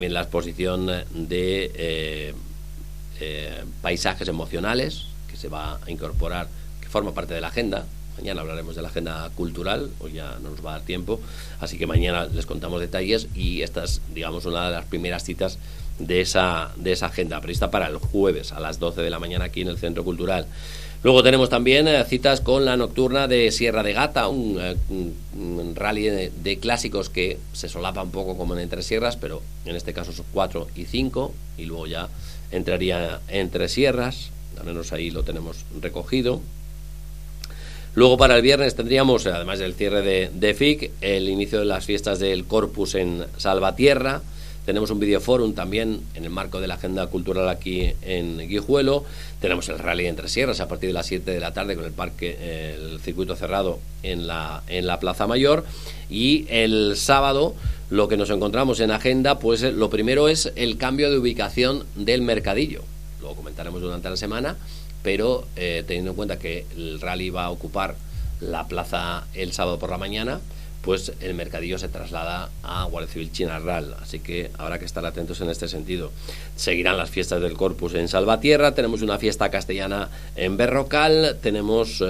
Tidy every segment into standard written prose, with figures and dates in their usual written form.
En la exposición de paisajes emocionales que se va a incorporar, que forma parte de la agenda. Mañana hablaremos de la agenda cultural, hoy ya no nos va a dar tiempo, así que mañana les contamos detalles, y esta es, digamos, una de las primeras citas de esa agenda, prevista para el jueves a las 12 de la mañana aquí en el Centro Cultural. Luego tenemos también citas con la nocturna de Sierra de Gata, un rally de clásicos que se solapa un poco como en Entre Sierras, pero en este caso son 4 y 5, y luego ya entraría Entre Sierras, al menos ahí lo tenemos recogido. Luego para el viernes tendríamos, además del cierre de FIC, el inicio de las fiestas del Corpus en Salvatierra. Tenemos un videoforum también en el marco de la agenda cultural aquí en Guijuelo. Tenemos el rally de Entre Sierras a partir de las 7 de la tarde con el circuito cerrado en la Plaza Mayor. Y el sábado lo que nos encontramos en agenda, pues lo primero es el cambio de ubicación del mercadillo. Lo comentaremos durante la semana, pero teniendo en cuenta que el rally va a ocupar la plaza el sábado por la mañana, pues el mercadillo se traslada a Guardia Civil Chinarral, así que habrá que estar atentos en este sentido. Seguirán las fiestas del Corpus en Salvatierra, tenemos una fiesta castellana en Berrocal, tenemos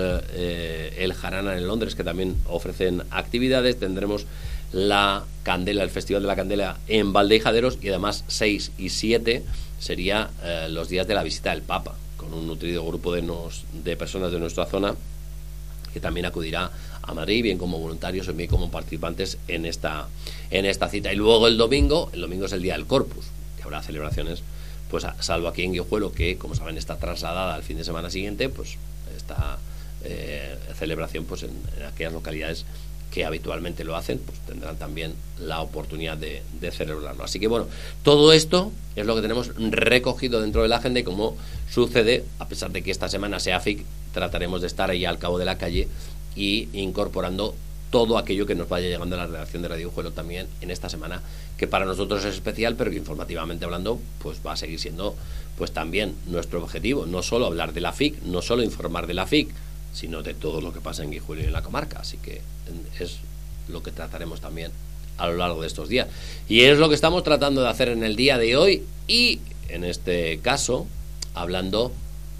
el Jarana en Londres, que también ofrecen actividades, tendremos la Candela, el Festival de la Candela en Valdejaderos, y además 6 y 7 sería los días de la visita del Papa, con un nutrido grupo de personas de nuestra zona que también acudirá a Madrid, bien como voluntarios o bien como participantes en esta cita. Y luego el domingo es el día del Corpus, que habrá celebraciones, pues salvo aquí en Guijuelo, que como saben está trasladada al fin de semana siguiente, pues esta celebración, pues en aquellas localidades que habitualmente lo hacen, pues tendrán también la oportunidad de celebrarlo. Así que bueno, todo esto es lo que tenemos recogido dentro de la agenda, y como sucede, a pesar de que esta semana sea FIC, trataremos de estar ahí al cabo de la calle y incorporando todo aquello que nos vaya llegando a la redacción de Radio Guijuelo también en esta semana, que para nosotros es especial, pero que informativamente hablando pues va a seguir siendo pues también nuestro objetivo, no solo hablar de la FIC, no solo informar de la FIC, sino de todo lo que pasa en Guijuelo y en la comarca. Así que es lo que trataremos también a lo largo de estos días, y es lo que estamos tratando de hacer en el día de hoy, y en este caso hablando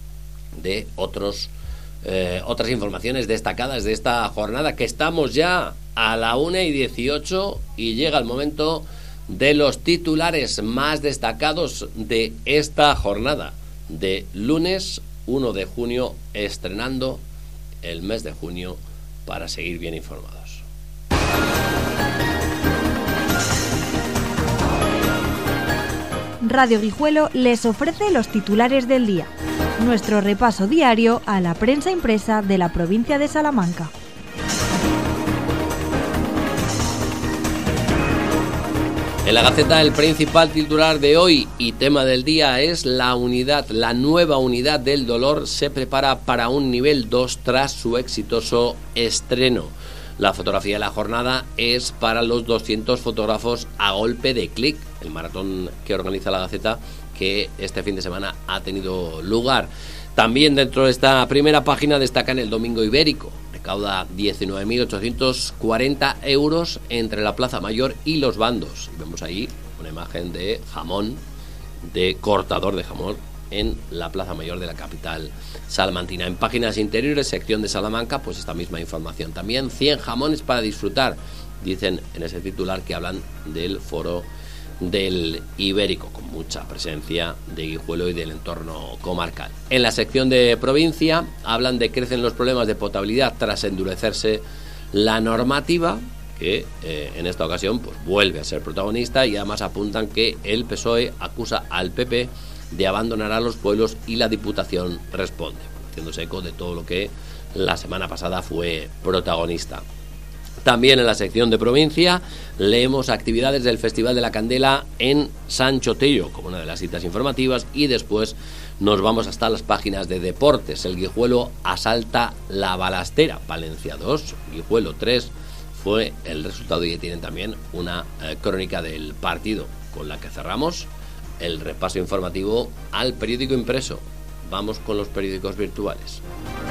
de otras informaciones destacadas de esta jornada, que estamos ya a la 1:18 y llega el momento de los titulares más destacados de esta jornada de lunes 1 de junio, estrenando el mes de junio para seguir bien informados. Radio Guijuelo les ofrece los titulares del día, nuestro repaso diario a la prensa impresa de la provincia de Salamanca. En la Gaceta, el principal titular de hoy y tema del día es la nueva unidad del dolor se prepara para un nivel 2 tras su exitoso estreno. La fotografía de la jornada es para los 200 fotógrafos a golpe de clic, el maratón que organiza la Gaceta, que este fin de semana ha tenido lugar. También dentro de esta primera página destacan el Domingo Ibérico. Recauda 19.840 euros entre la Plaza Mayor y los bandos. Y vemos ahí una imagen de jamón, de cortador de jamón, en la Plaza Mayor de la capital salmantina. En páginas interiores, sección de Salamanca, pues esta misma información. También 100 jamones para disfrutar, dicen en ese titular, que hablan del foro del Ibérico, con mucha presencia de Guijuelo y del entorno comarcal. En la sección de provincia hablan de crecen los problemas de potabilidad tras endurecerse la normativa, que en esta ocasión pues vuelve a ser protagonista, y además apuntan que el PSOE acusa al PP de abandonar a los pueblos y la Diputación responde, haciéndose eco de todo lo que la semana pasada fue protagonista. También en la sección de provincia leemos actividades del Festival de la Candela en Sancho Tello como una de las citas informativas, y después nos vamos hasta las páginas de deportes. El Guijuelo asalta la Balastera, Palencia 2, Guijuelo 3 fue el resultado, y tienen también una crónica del partido, con la que cerramos el repaso informativo al periódico impreso. Vamos con los periódicos virtuales.